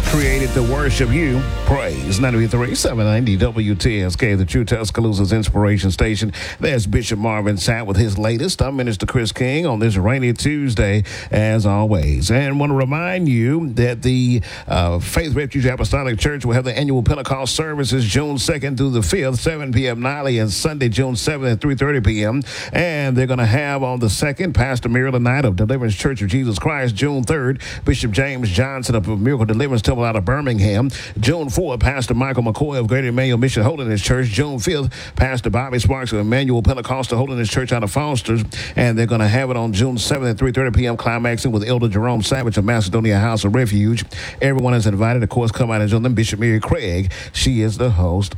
created to worship you. Praise 93 790 WTSK, the True Tuscaloosa's inspiration station. There's Bishop Marvin Sapp with his latest. I'm Minister Chris King on this rainy Tuesday, as always. And want to remind you that the Faith Refuge Apostolic Church will have the annual Pentecost services June 2nd through the 5th, 7 p.m. nightly, and Sunday, June 7th at 3:30 p.m. And they're going to have on the 2nd, Pastor Miracle Night of Deliverance Church of Jesus Christ. June 3rd, Bishop James Johnson of Miracle Deliverance Temple out of Birmingham. June 4th, Pastor Michael McCoy of Greater Emmanuel Mission Holiness Church. June 5th, Pastor Bobby Sparks of Emmanuel Pentecostal Holiness Church out of Foster's. And they're going to have it on June 7th at 3:30 p.m., climaxing with Elder Jerome Savage of Macedonia House of Refuge. Everyone is invited. Of course, come out and join them. Bishop Mary Craig, she is the host